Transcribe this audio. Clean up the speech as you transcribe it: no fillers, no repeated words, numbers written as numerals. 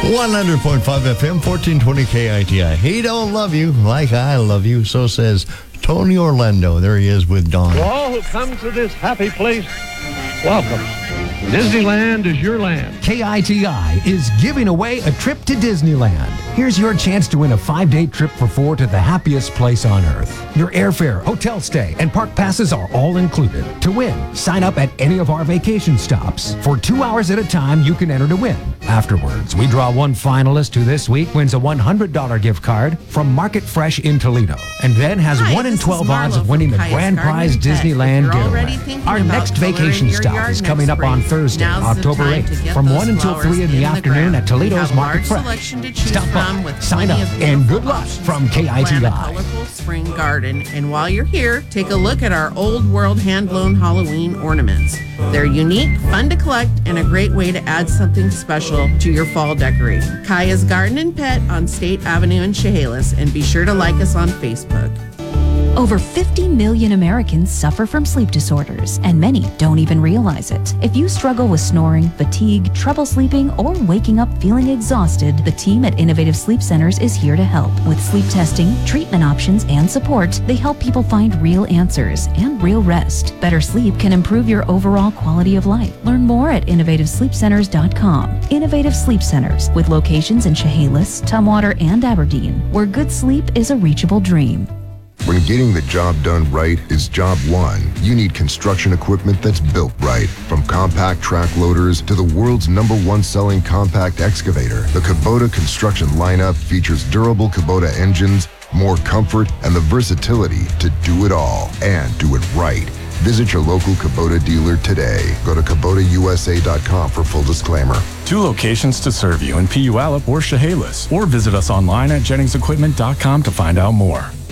100.5 FM, 1420 KITI. He don't love you like I love you, so says Tony Orlando. There he is with Dawn. To all who come to this happy place, welcome. Disneyland is your land. KITI is giving away a trip to Disneyland. Here's your chance to win a 5-day trip for 4 to the happiest place on earth. Your airfare, hotel stay, and park passes are all included. To win, sign up at any of our vacation stops. For 2 hours at a time, you can enter to win. Afterwards, we draw one finalist who this week wins a $100 gift card from Market Fresh in Toledo, and then has 1 in 12 odds of winning the grand prize Disneyland getaway. Our next vacation stop is coming up on Thursday, October 8th, from 1 until 3 in the afternoon at Toledo's Market Fresh. Stop by, sign up, and good luck from KITI. Colorful spring garden, and while you're here, take a look at our old world hand-blown Halloween ornaments. They're unique, fun to collect, and a great way to add something special to your fall decorating. Kaya's Garden and Pet on State Avenue in Chehalis, and be sure to like us on Facebook. Over 50 million Americans suffer from sleep disorders, and many don't even realize it. If you struggle with snoring, fatigue, trouble sleeping, or waking up feeling exhausted, the team at Innovative Sleep Centers is here to help. With sleep testing, treatment options, and support, they help people find real answers and real rest. Better sleep can improve your overall quality of life. Learn more at innovativesleepcenters.com. Innovative Sleep Centers, with locations in Chehalis, Tumwater, and Aberdeen, where good sleep is a reachable dream. When getting the job done right is job one, you need construction equipment that's built right. From compact track loaders to the world's #1 selling compact excavator, the Kubota construction lineup features durable Kubota engines, more comfort, and the versatility to do it all and do it right. Visit your local Kubota dealer today. Go to KubotaUSA.com for full disclaimer. 2 locations to serve you in Puyallup or Chehalis, or visit us online at JenningsEquipment.com to find out more.